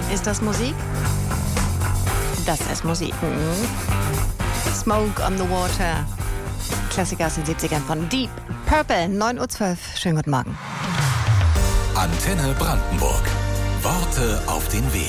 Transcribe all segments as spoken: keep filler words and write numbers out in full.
Ist das Musik? Das ist Musik. Smoke on the Water. Klassiker aus den siebzigern von Deep Purple. neun Uhr zwölf. Schönen guten Morgen. Antenne Brandenburg. Worte auf den Weg.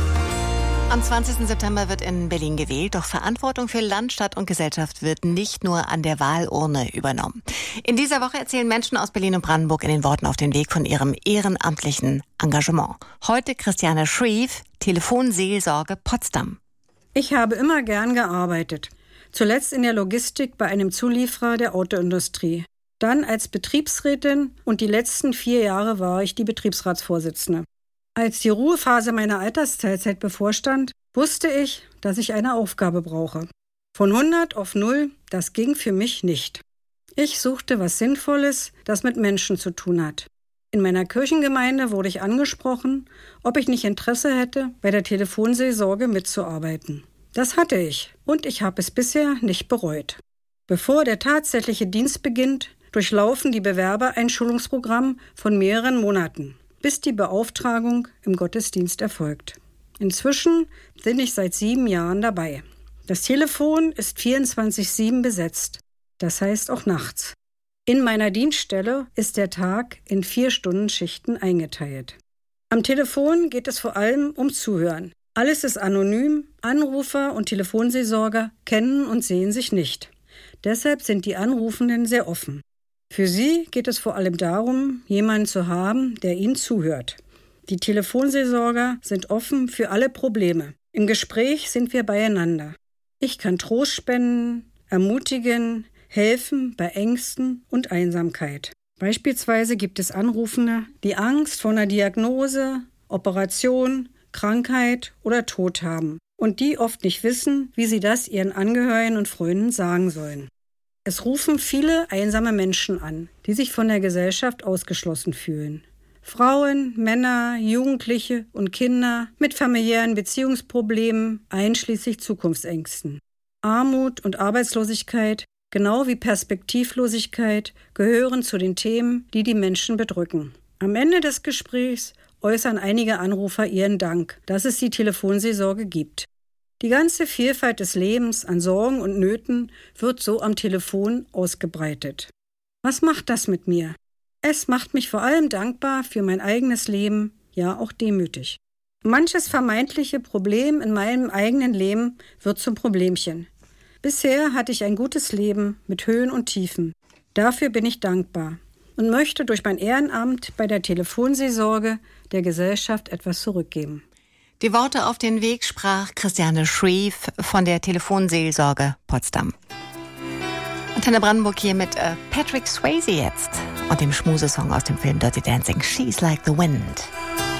Am zwanzigsten September wird in Berlin gewählt, doch Verantwortung für Land, Stadt und Gesellschaft wird nicht nur an der Wahlurne übernommen. In dieser Woche erzählen Menschen aus Berlin und Brandenburg in den Worten auf den Weg von ihrem ehrenamtlichen Engagement. Heute Christiane Schrief, Telefonseelsorge Potsdam. Ich habe immer gern gearbeitet. Zuletzt in der Logistik bei einem Zulieferer der Autoindustrie. Dann als Betriebsrätin und die letzten vier Jahre war ich die Betriebsratsvorsitzende. Als die Ruhephase meiner Altersteilzeit bevorstand, wusste ich, dass ich eine Aufgabe brauche. Von hundert auf null, das ging für mich nicht. Ich suchte was Sinnvolles, das mit Menschen zu tun hat. In meiner Kirchengemeinde wurde ich angesprochen, ob ich nicht Interesse hätte, bei der Telefonseelsorge mitzuarbeiten. Das hatte ich und ich habe es bisher nicht bereut. Bevor der tatsächliche Dienst beginnt, durchlaufen die Bewerber ein Schulungsprogramm von mehreren Monaten, bis die Beauftragung im Gottesdienst erfolgt. Inzwischen bin ich seit sieben Jahren dabei. Das Telefon ist vierundzwanzig sieben besetzt, das heißt auch nachts. In meiner Dienststelle ist der Tag in vier Stunden Schichten eingeteilt. Am Telefon geht es vor allem um Zuhören. Alles ist anonym, Anrufer und Telefonseelsorger kennen und sehen sich nicht. Deshalb sind die Anrufenden sehr offen. Für sie geht es vor allem darum, jemanden zu haben, der ihnen zuhört. Die Telefonseelsorger sind offen für alle Probleme. Im Gespräch sind wir beieinander. Ich kann Trost spenden, ermutigen, helfen bei Ängsten und Einsamkeit. Beispielsweise gibt es Anrufende, die Angst vor einer Diagnose, Operation, Krankheit oder Tod haben und die oft nicht wissen, wie sie das ihren Angehörigen und Freunden sagen sollen. Es rufen viele einsame Menschen an, die sich von der Gesellschaft ausgeschlossen fühlen. Frauen, Männer, Jugendliche und Kinder mit familiären Beziehungsproblemen, einschließlich Zukunftsängsten. Armut und Arbeitslosigkeit, genau wie Perspektivlosigkeit, gehören zu den Themen, die die Menschen bedrücken. Am Ende des Gesprächs äußern einige Anrufer ihren Dank, dass es die Telefonseelsorge gibt. Die ganze Vielfalt des Lebens an Sorgen und Nöten wird so am Telefon ausgebreitet. Was macht das mit mir? Es macht mich vor allem dankbar für mein eigenes Leben, ja auch demütig. Manches vermeintliche Problem in meinem eigenen Leben wird zum Problemchen. Bisher hatte ich ein gutes Leben mit Höhen und Tiefen. Dafür bin ich dankbar und möchte durch mein Ehrenamt bei der Telefonseelsorge der Gesellschaft etwas zurückgeben. Die Worte auf den Weg sprach Christiane Schrief von der Telefonseelsorge Potsdam. Antenne Brandenburg hier mit äh, Patrick Swayze jetzt und dem Schmusesong aus dem Film Dirty Dancing, She's Like the Wind.